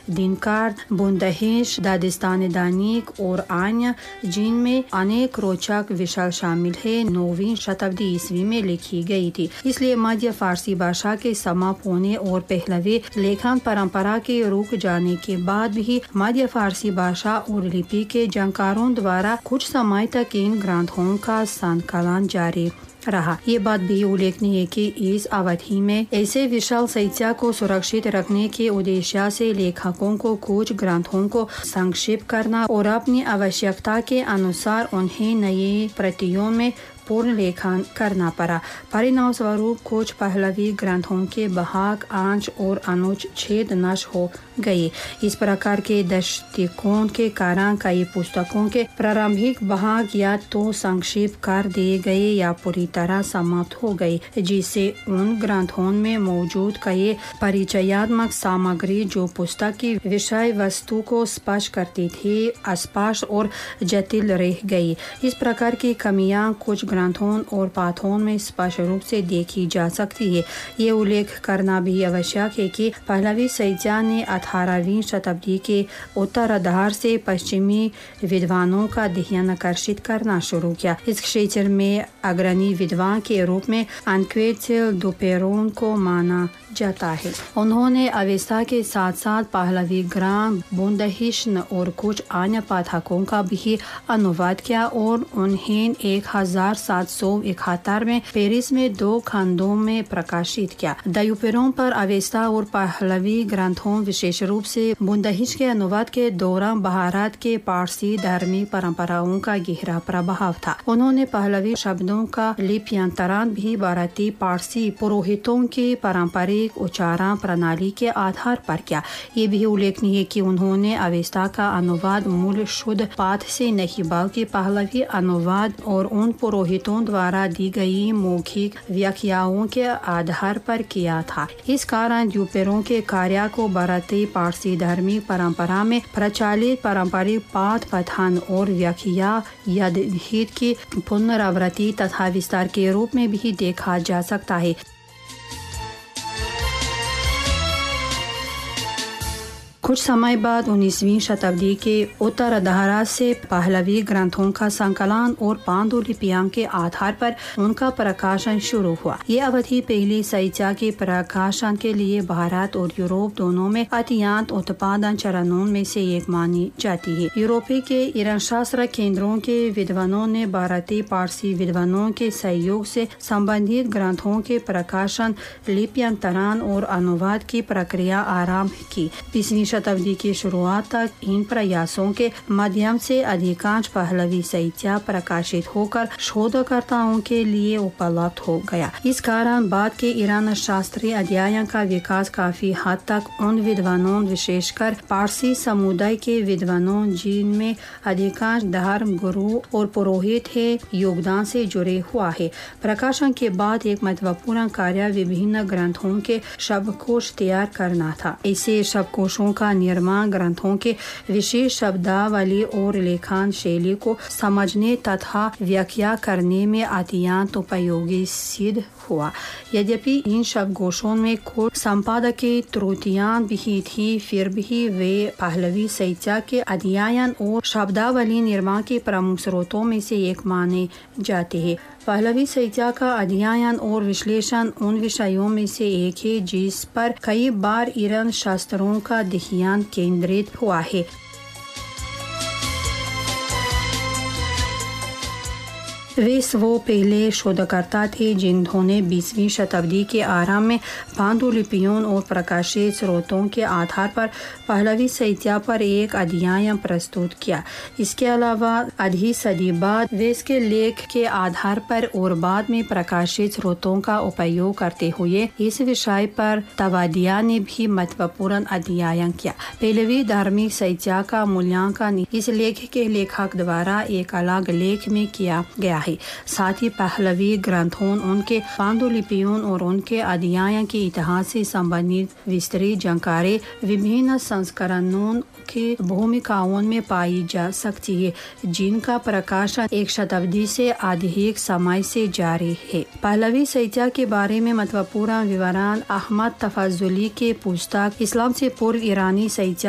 दिनकार, बुंदहिश, दादिस्तान दानिक और अन्य, जिनमें अनेक रोचक विषय शामिल है, 9वीं शताब्दी ईस्वी में लिखी गई थी। इसलिए मध्य फारसी भाषा के समाप्त होने और पहलवी लेखन परंपरा के रुक जाने के बाद भी मध्य फारसी भाषा और लिपि के जानकारों द्वारा कुछ समय तक इन ग्रंथों का संकलन जारी रहा। ये बात भी उल्लेखनीय है कि इस अवधि में ऐसे विशाल साहित्य को सुरक्षित रखने के उद्देश्य से लेखकों को कुछ ग्रंथों को संक्षिप्त करना और अपनी आवश्यकता के अनुसार उन्हें नई प्रतियों में पूर्ण लेखन करना पड़ा। परिणाम स्वरूप कुछ पहलवी ग्रंथों के भाग, अंश और अनुच्छेद नष्ट हो गए। इस प्रकार के दृष्टिकोण के कारण कई पुस्तकों के प्रारंभिक भाग या तो संक्षिप्त कर दिए गए या पूरी तरह समाप्त हो गए, जिससे उन ग्रंथों में मौजूद कई परिचयात्मक सामग्री जो पुस्तक की विषय वस्तु को स्पष्ट करती थी, अस्पष्ट और जटिल रह गई। इस प्रकार की कमियां कुछ ग्रंथों और पाठों में स्पष्ट रूप से देखी जा सकती है। ये उल्लेख करना भी आवश्यक है कि पहलवी साहित्य ने 18वीं शताब्दी के उत्तरार्ध से पश्चिमी विद्वानों का ध्यान आकर्षित करना शुरू किया। इस क्षेत्र में अग्रणी विद्वान के रूप में एनक्वेट्ज़ दुपेरोन को माना जाता है। उन्होंने अवेस्ता के साथ साथ पहलवी ग्रंथ, बुंदहिश और कुछ अन्य पाठकों का भी अनुवाद किया और उन्हें 1771 में पेरिस में 2 खंडों में प्रकाशित किया। दुपेरोन पर अवेस्ता और पहलवी ग्रंथों, विशेष रूप से बुंदहिश के अनुवाद के दौरान भारत के पारसी धार्मिक परंपराओं का गहरा प्रभाव था। उन्होंने पहलवी शब्दों का लिप्यंतरण भी भारतीय पारसी पुरोहितों की पारंपरिक उच्चारण प्रणाली के आधार पर किया। ये भी उल्लेखनीय है कि उन्होंने अवेस्ता का अनुवाद मूल शुद्ध पाठ से नहीं बल्कि पहलवी अनुवाद और उन पुरोहितों द्वारा दी गई मौखिक व्याख्याओं के आधार पर किया था। इस कारण दुपेरोन के कार्य को भारतीय पारसी धार्मिक परंपरा में प्रचलित पारंपरिक पाठ, पठन और व्याख्या यद्धित की पुनरावृत्ति तथा विस्तार के रूप में भी देखा जा सकता है। कुछ समय बाद 19वीं शताब्दी के उत्तरार्ध से पहलवी ग्रंथों का संकलन और पांडुलिपियों के आधार पर उनका प्रकाशन शुरू हुआ। ये अवधि पहली साहित्य के प्रकाशन के लिए भारत और यूरोप दोनों में अत्यंत उत्पादन चरणों में से एक मानी जाती है। यूरोपीय के ईरान शास्त्र केंद्रों के विद्वानों ने भारतीय पारसी विद्वानों के सहयोग से संबंधित ग्रंथों के प्रकाशन, लिप्यंतरण और अनुवाद की प्रक्रिया आरंभ की। 20वीं शताब्दी की शुरुआत तक इन प्रयासों के माध्यम से अधिकांश पहलवी साहित्य प्रकाशित होकर शोधकर्ताओं के लिए उपलब्ध हो गया। इस कारण बाद के ईरान शास्त्रीय अध्ययन का विकास काफी हद तक उन विद्वानों, विशेषकर पारसी समुदाय के विद्वानों जिनमें अधिकांश धर्म गुरु और पुरोहित है, योगदान से जुड़े हुआ है। प्रकाशन के बाद एक महत्वपूर्ण कार्य विभिन्न ग्रंथों के शब्दकोश तैयार करना था। ऐसे शब्दकोशों का निर्माण ग्रंथों के विशेष शब्दावली और लेखन शैली को समझने तथा व्याख्या करने में अत्यंत उपयोगी सिद्ध हुआ। यद्यपि इन शब्दकोशों में कुछ संपादकीय त्रुटियां भी थी, फिर भी वे पहलवी साहित्य के अध्ययन और शब्दावली निर्माण के प्रमुख स्रोतों में से एक माने जाते हैं। पहलवी साहित्य का अध्ययन और विश्लेषण उन विषयों में से एक है जिस पर कई बार ईरान शास्त्रों का ध्यान केंद्रित हुआ है। वे वो पहले शोधकर्ता थे जिन्होंने 20वीं शताब्दी के आरंभ में पांडुलिपियों और प्रकाशित स्रोतों के आधार पर पहलवी साहित्य पर एक अध्ययन प्रस्तुत किया। इसके अलावा आधी सदी बाद वे इसके लेख के आधार पर और बाद में प्रकाशित स्रोतों का उपयोग करते हुए इस विषय पर तवादिया ने भी महत्वपूर्ण अध्ययन किया। पहलवी धार्मिक साहित्य का मूल्यांकन इस लेख के लेखक द्वारा एक अलग लेख में किया गया है। साथ ही पहलवी ग्रंथों, उनके पांडुलिपियों और उनके अध्ययन के इतिहास से संबंधित विस्तृत जानकारी विभिन्न संस्करणों की भूमिकाओं में पाई जा सकती है, जिनका प्रकाशन एक शताब्दी से अधिक समय से जारी है। पहलवी साहित्य के बारे में महत्वपूर्ण विवरण अहमद तफाजुली के पुस्तक इस्लाम से पूर्व ईरानी साहित्य